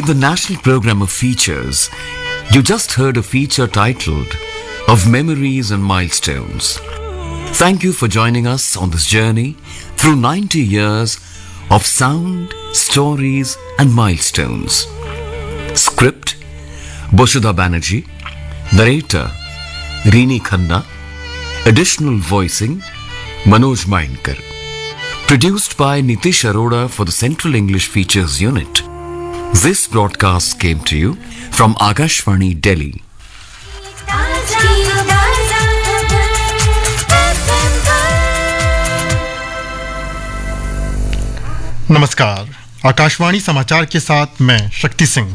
the National Program of Features, you just heard a feature titled Of Memories and Milestones. Thank you for joining us on this journey through 90 years of sound, stories and milestones. Script, Boshudha Banerjee. Narrator, Rini Khanna. Additional voicing, Manoj Mainkar. Produced by Nitish Arora for the Central English Features Unit. This broadcast came to you from Akashvani, Delhi. नमस्कार, आकाशवाणी समाचार के साथ मैं शक्ति सिंह।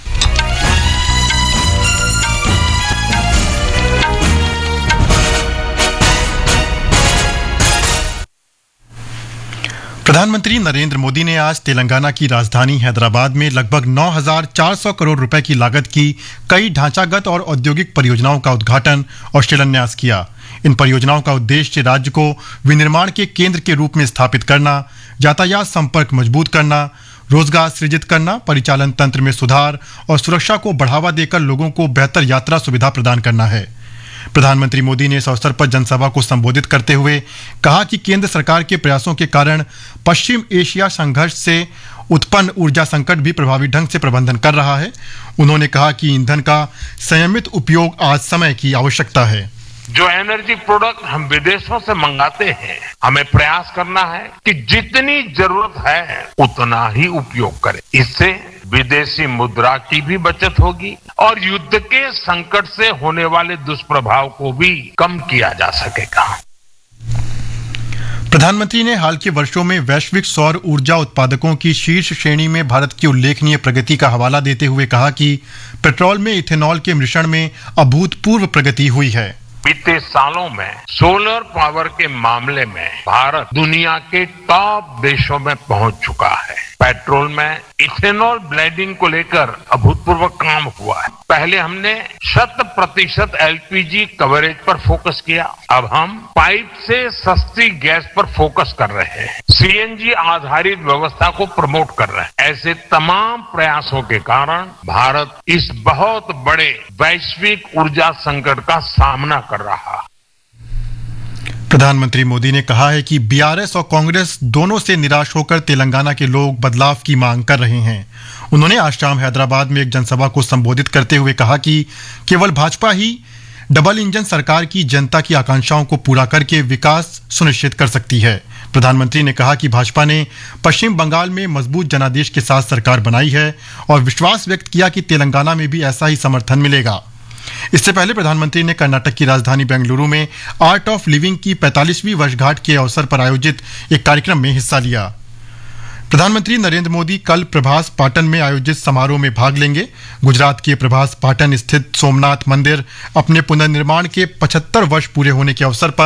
प्रधानमंत्री नरेंद्र मोदी ने आज तेलंगाना की राजधानी हैदराबाद में लगभग 9,400 करोड़ रुपए की लागत की कई ढांचागत और औद्योगिक परियोजनाओं का उद्घाटन और शिलान्यास किया। इन परियोजनाओं का उद्देश्य राज्य को विनिर्माण के केंद्र के रूप में स्थापित करना, यातायात संपर्क मजबूत करना, रोजगार सृजित करना, परिचालन तंत्र में सुधार और सुरक्षा को बढ़ावा देकर लोगों को बेहतर यात्रा सुविधा प्रदान करना है। प्रधानमंत्री मोदी ने इस अवसर पर जनसभा को संबोधित करते हुए कहा कि केंद्र सरकार के प्रयासों के कारण पश्चिम एशिया संघर्ष से उत्पन्न ऊर्जा संकट भी प्रभावी ढंग से प्रबंधन कर रहा है। उन्होंने कहा कि ईंधन का संयमित उपयोग आज समय की आवश्यकता है। जो एनर्जी प्रोडक्ट हम विदेशों से मंगाते हैं, हमें प्रयास करना है कि जितनी जरूरत है उतना ही उपयोग करें। इससे विदेशी मुद्रा की भी बचत होगी और युद्ध के संकट से होने वाले दुष्प्रभाव को भी कम किया जा सकेगा। प्रधानमंत्री ने हाल के वर्षों में वैश्विक सौर ऊर्जा उत्पादकों की शीर्ष श्रेणी में भारत की उल्लेखनीय प्रगति का हवाला देते हुए कहा कि पेट्रोल में इथेनॉल के मिश्रण में अभूतपूर्व प्रगति हुई है। बीते सालों में सोलर पावर के मामले में भारत दुनिया के टॉप देशों में पहुंच चुका है। पेट्रोल में इथेनॉल ब्लेंडिंग को लेकर अभूतपूर्व काम हुआ है। पहले हमने 100% एलपीजी कवरेज पर फोकस किया, अब हम पाइप से सस्ती गैस पर फोकस कर रहे हैं। सीएनजी आधारित व्यवस्था को प्रमोट कर रहे हैं। ऐसे तमाम प्रयासों के कारण भारत इस बहुत बड़े वैश्विक ऊर्जा संकट का सामना कर रहा है। प्रधानमंत्री मोदी ने कहा है कि बीआरएस और कांग्रेस दोनों से निराश होकर तेलंगाना के लोग बदलाव की मांग कर रहे हैं। उन्होंने आज शाम हैदराबाद में एक जनसभा को संबोधित करते हुए कहा कि केवल भाजपा ही डबल इंजन सरकार की जनता की आकांक्षाओं को पूरा करके विकास सुनिश्चित कर सकती है। प्रधानमंत्री ने कहा कि भाजपा ने पश्चिम बंगाल में मजबूत जनादेश के साथ सरकार बनाई है और विश्वास व्यक्त किया कि तेलंगाना में भी ऐसा ही समर्थन मिलेगा। इससे पहले प्रधानमंत्री ने कर्नाटक की राजधानी बेंगलुरु में आर्ट ऑफ लिविंग की 45वीं वर्षगांठ के अवसर पर आयोजित एक कार्यक्रम में हिस्सा लिया। प्रधानमंत्री नरेंद्र मोदी कल प्रभास पाटन में आयोजित समारोह में भाग लेंगे। गुजरात के प्रभास पाटन स्थित सोमनाथ मंदिर अपने पुनर्निर्माण के 75 वर्ष पूरे होने के अवसर पर